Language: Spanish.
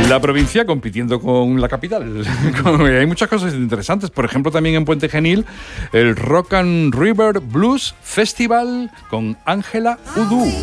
La provincia compitiendo con la capital. Hay muchas cosas interesantes. Por ejemplo, también en Puente Genil, el Rock and River Blues Festival con Ángela Udú.